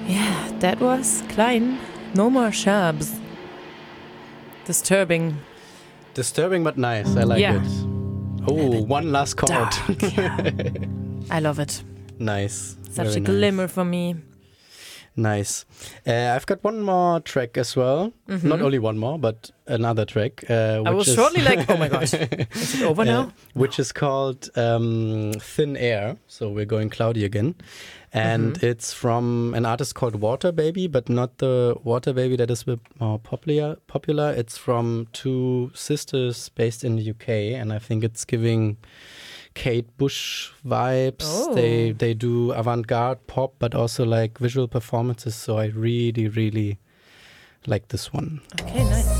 Yeah, that was Klein. No More Shabs. Disturbing. Disturbing but nice. I like Yeah. it. Oh, one last chord. Dark, yeah. I love it. Nice. Such Very a glimmer for me. Nice. I've got one more track as well. Not only one more, but another track. I was shortly like, oh my gosh, is it over now? Which is called Thin Air. So we're going cloudy again. And it's from an artist called Water Baby, but not the Water Baby that is a bit more popular. It's from two sisters based in the UK, and I think it's giving Kate Bush vibes. Oh. They do avant-garde pop, but also like visual performances. So I really, really like this one. Okay, nice.